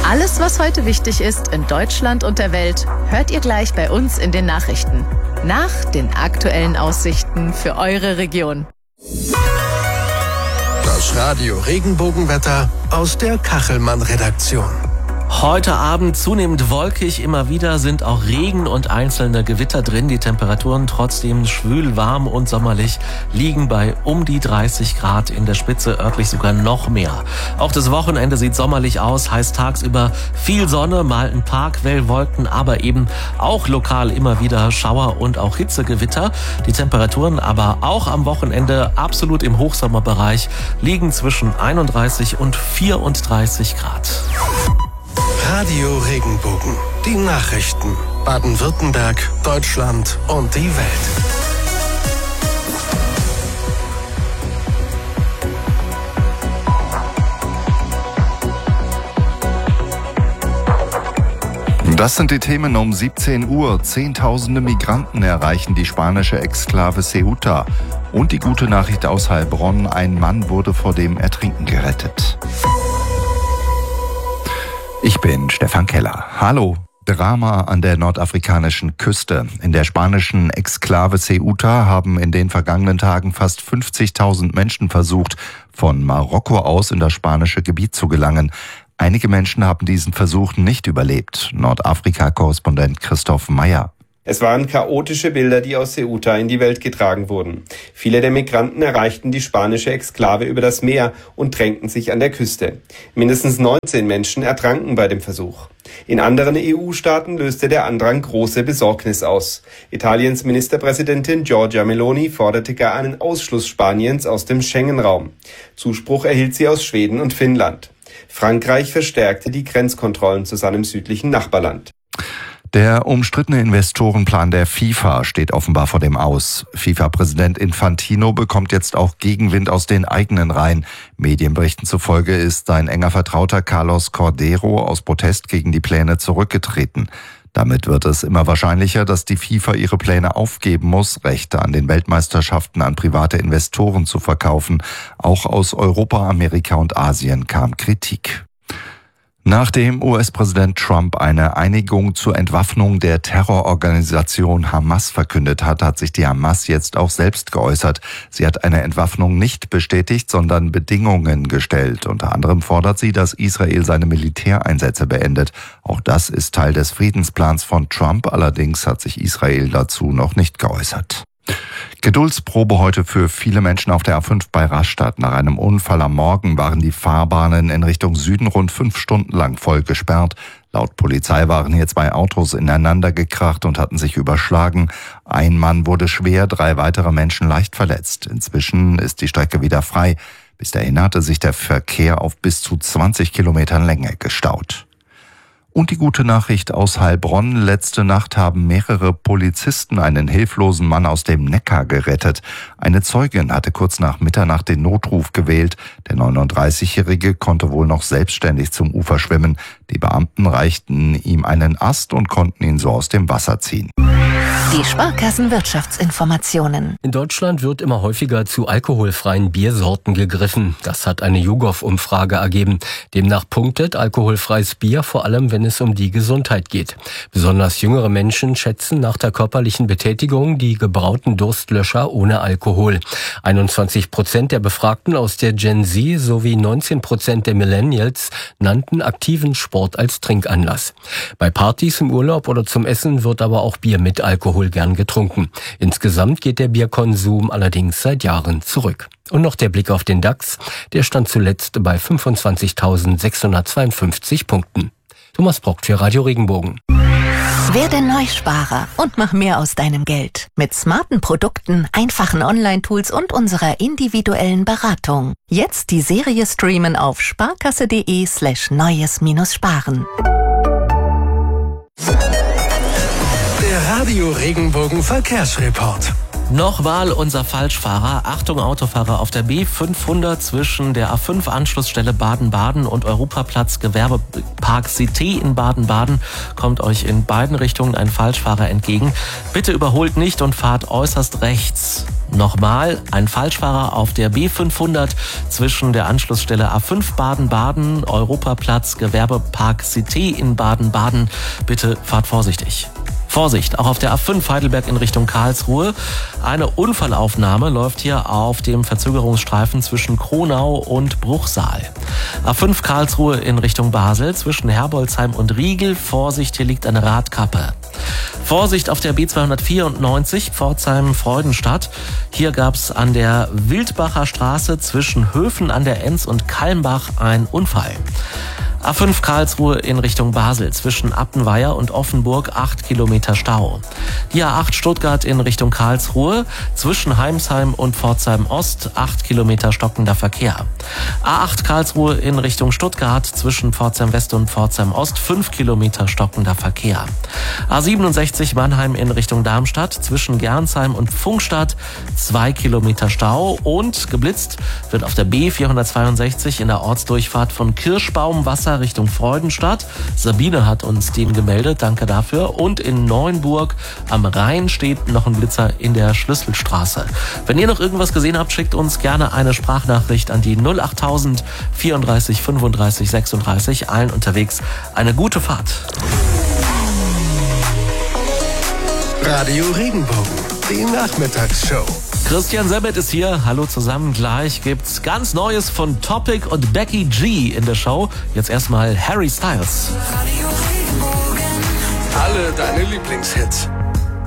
Alles, was heute wichtig ist in Deutschland und der Welt, hört ihr gleich bei uns in den Nachrichten. Nach den aktuellen Aussichten für eure Region. Das Radio Regenbogenwetter aus der Kachelmann-Redaktion. Heute Abend zunehmend wolkig, immer wieder sind auch Regen und einzelne Gewitter drin. Die Temperaturen trotzdem schwül, warm und sommerlich liegen bei um die 30 Grad, in der Spitze örtlich sogar noch mehr. Auch das Wochenende sieht sommerlich aus, heißt tagsüber viel Sonne, mal ein paar Quellwolken, aber eben auch lokal immer wieder Schauer und auch Hitzegewitter. Die Temperaturen aber auch am Wochenende absolut im Hochsommerbereich, liegen zwischen 31 und 34 Grad. Radio Regenbogen, die Nachrichten. Baden-Württemberg, Deutschland und die Welt. Das sind die Themen um 17 Uhr. Zehntausende Migranten erreichen die spanische Exklave Ceuta. Und die gute Nachricht aus Heilbronn, ein Mann wurde vor dem Ertrinken gerettet. Ich bin Stefan Keller. Hallo. Drama an der nordafrikanischen Küste. In der spanischen Exklave Ceuta haben in den vergangenen Tagen fast 50.000 Menschen versucht, von Marokko aus in das spanische Gebiet zu gelangen. Einige Menschen haben diesen Versuch nicht überlebt. Nordafrika-Korrespondent Christoph Meyer. Es waren chaotische Bilder, die aus Ceuta in die Welt getragen wurden. Viele der Migranten erreichten die spanische Exklave über das Meer und drängten sich an der Küste. Mindestens 19 Menschen ertranken bei dem Versuch. In anderen EU-Staaten löste der Andrang große Besorgnis aus. Italiens Ministerpräsidentin Giorgia Meloni forderte gar einen Ausschluss Spaniens aus dem Schengen-Raum. Zuspruch erhielt sie aus Schweden und Finnland. Frankreich verstärkte die Grenzkontrollen zu seinem südlichen Nachbarland. Der umstrittene Investorenplan der FIFA steht offenbar vor dem Aus. FIFA-Präsident Infantino bekommt jetzt auch Gegenwind aus den eigenen Reihen. Medienberichten zufolge ist sein enger Vertrauter Carlos Cordero aus Protest gegen die Pläne zurückgetreten. Damit wird es immer wahrscheinlicher, dass die FIFA ihre Pläne aufgeben muss, Rechte an den Weltmeisterschaften an private Investoren zu verkaufen. Auch aus Europa, Amerika und Asien kam Kritik. Nachdem US-Präsident Trump eine Einigung zur Entwaffnung der Terrororganisation Hamas verkündet hat, hat sich die Hamas jetzt auch selbst geäußert. Sie hat eine Entwaffnung nicht bestätigt, sondern Bedingungen gestellt. Unter anderem fordert sie, dass Israel seine Militäreinsätze beendet. Auch das ist Teil des Friedensplans von Trump. Allerdings hat sich Israel dazu noch nicht geäußert. Geduldsprobe heute für viele Menschen auf der A5 bei Rastatt. Nach einem Unfall am Morgen waren die Fahrbahnen in Richtung Süden rund 5 Stunden lang voll gesperrt. Laut Polizei waren hier 2 Autos ineinander gekracht und hatten sich überschlagen. Ein Mann wurde schwer, 3 weitere Menschen leicht verletzt. Inzwischen ist die Strecke wieder frei. Bis dahin hatte sich der Verkehr auf bis zu 20 Kilometern Länge gestaut. Und die gute Nachricht aus Heilbronn. Letzte Nacht haben mehrere Polizisten einen hilflosen Mann aus dem Neckar gerettet. Eine Zeugin hatte kurz nach Mitternacht den Notruf gewählt. Der 39-Jährige konnte wohl noch selbstständig zum Ufer schwimmen. Die Beamten reichten ihm einen Ast und konnten ihn so aus dem Wasser ziehen. Die Sparkassen-Wirtschaftsinformationen. In Deutschland wird immer häufiger zu alkoholfreien Biersorten gegriffen. Das hat eine YouGov-Umfrage ergeben. Demnach punktet alkoholfreies Bier vor allem, wenn es um die Gesundheit geht. Besonders jüngere Menschen schätzen nach der körperlichen Betätigung die gebrauten Durstlöscher ohne Alkohol. 21% der Befragten aus der Gen Z sowie 19% der Millennials nannten aktiven Sport als Trinkanlass. Bei Partys im Urlaub oder zum Essen wird aber auch Bier mit Alkohol gern getrunken. Insgesamt geht der Bierkonsum allerdings seit Jahren zurück. Und noch der Blick auf den DAX. Der stand zuletzt bei 25.652 Punkten. Thomas Brock für Radio Regenbogen. Werde Neusparer und mach mehr aus deinem Geld. Mit smarten Produkten, einfachen Online-Tools und unserer individuellen Beratung. Jetzt die Serie streamen auf sparkasse.de/neues-sparen. Der Radio Regenbogen Verkehrsreport. Noch war unser Falschfahrer. Achtung Autofahrer, auf der B500 zwischen der A5-Anschlussstelle Baden-Baden und Europaplatz Gewerbepark Cité in Baden-Baden kommt euch in beiden Richtungen ein Falschfahrer entgegen. Bitte überholt nicht und fahrt äußerst rechts. Nochmal, ein Falschfahrer auf der B500 zwischen der Anschlussstelle A5 Baden-Baden, Europaplatz, Gewerbepark Cité in Baden-Baden. Bitte fahrt vorsichtig. Vorsicht, auch auf der A5 Heidelberg in Richtung Karlsruhe. Eine Unfallaufnahme läuft hier auf dem Verzögerungsstreifen zwischen Kronau und Bruchsal. A5 Karlsruhe in Richtung Basel zwischen Herbolzheim und Riegel. Vorsicht, hier liegt eine Radkappe. Vorsicht auf der B294 Pforzheim-Freudenstadt. Hier gab's an der Wildbacher Straße zwischen Höfen an der Enz und Kalmbach einen Unfall. A5 Karlsruhe in Richtung Basel zwischen Appenweier und Offenburg 8 Kilometer Stau. Die A8 Stuttgart in Richtung Karlsruhe zwischen Heimsheim und Pforzheim Ost 8 Kilometer stockender Verkehr. A8 Karlsruhe in Richtung Stuttgart zwischen Pforzheim West und Pforzheim Ost 5 Kilometer stockender Verkehr. A67 Mannheim in Richtung Darmstadt zwischen Gernsheim und Pfungstadt 2 Kilometer Stau und geblitzt wird auf der B462 in der Ortsdurchfahrt von Kirschbaumwasser Richtung Freudenstadt. Sabine hat uns den gemeldet, danke dafür. Und in Neuenburg am Rhein steht noch ein Blitzer in der Schlüsselstraße. Wenn ihr noch irgendwas gesehen habt, schickt uns gerne eine Sprachnachricht an die 08000 34 35 36. Allen unterwegs eine gute Fahrt. Radio Regenbogen, die Nachmittagsshow. Christian Sebet ist hier. Hallo zusammen. Gleich gibt's ganz Neues von Topic und Becky G in der Show. Jetzt erstmal Harry Styles. Alle deine Lieblingshits.